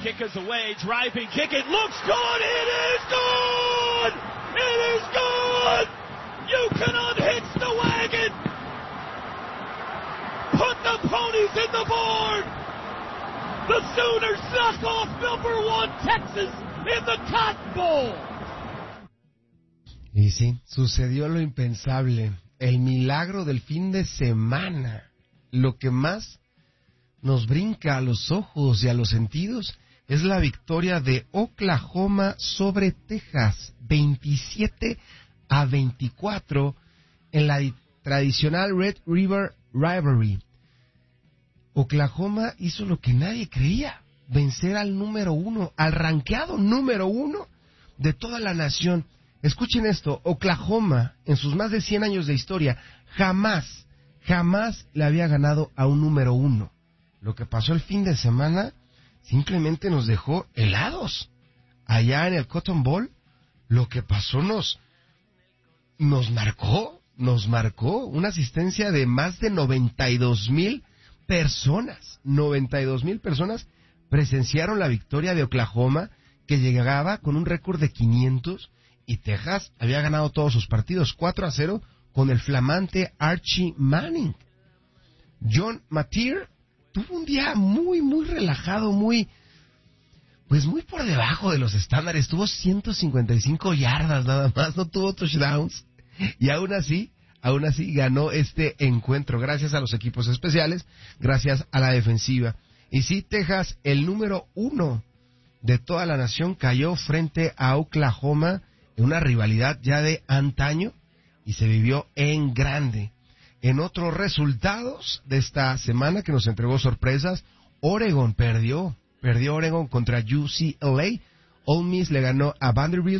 kick is away, driving kick, it looks good, it is good! It is good! You can unhitch the wagon! Put the ponies in the board! The Sooners knock off number 1 Texas in the Cotton Bowl! Y sí, sucedió lo impensable, el milagro del fin de semana. Lo que más nos brinca a los ojos y a los sentidos es la victoria de Oklahoma sobre Texas, 27-24 en la tradicional Red River Rivalry. Oklahoma hizo lo que nadie creía, vencer al número 1, al rankeado número 1 de toda la nación. Escuchen esto, Oklahoma, en sus más de 100 años de historia, jamás le había ganado a un número 1. Lo que pasó el fin de semana simplemente nos dejó helados. Allá en el Cotton Bowl, lo que pasó nos marcó una asistencia de más de 92,000 personas. 92,000 personas presenciaron la victoria de Oklahoma, que llegaba con un récord de 500, y Texas había ganado todos sus partidos 4-0 con el flamante Archie Manning. John Mateer tuvo un día muy relajado, muy por debajo de los estándares. Tuvo 155 yardas nada más, no tuvo touchdowns. Y aún así ganó este encuentro, gracias a los equipos especiales, gracias a la defensiva. Y sí, Texas, el número 1 de toda la nación, cayó frente a Oklahoma en una rivalidad ya de antaño, y se vivió en grande. En otros resultados de esta semana que nos entregó sorpresas, Oregon perdió Oregon contra UCLA. Ole Miss le ganó a Vanderbilt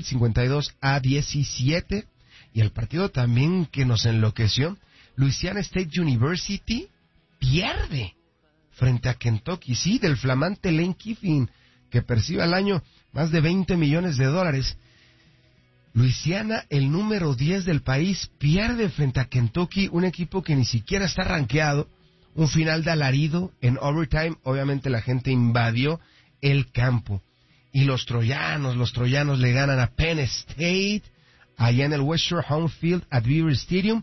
52-17. Y el partido también que nos enloqueció, Louisiana State University pierde frente a Kentucky. Sí, del flamante Lane Kiffin, que percibe al año más de $20 millones. Louisiana, el número 10 del país, pierde frente a Kentucky, un equipo que ni siquiera está rankeado. Un final de alarido en overtime. Obviamente la gente invadió el campo. Y los troyanos le ganan a Penn State, allá en el West Shore Home Field at Beaver Stadium.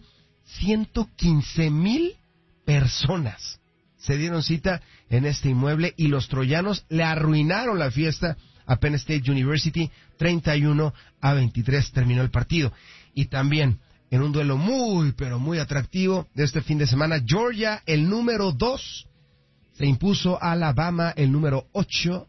115,000 personas se dieron cita en este inmueble, y los troyanos le arruinaron la fiesta a Penn State University. 31-23 terminó el partido. Y también en un duelo muy atractivo de este fin de semana, Georgia, el número 2, se impuso a Alabama, el número 8,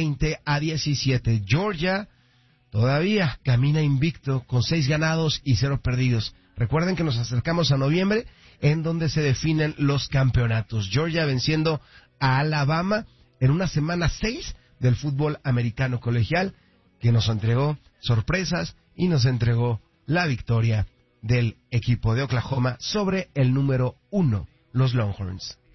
20-17. Georgia todavía camina invicto con 6 ganados y 0 perdidos. Recuerden que nos acercamos a noviembre, en donde se definen los campeonatos. Georgia venciendo a Alabama en una semana 6 del fútbol americano colegial, que nos entregó sorpresas y nos entregó la victoria del equipo de Oklahoma sobre el número 1, los Longhorns.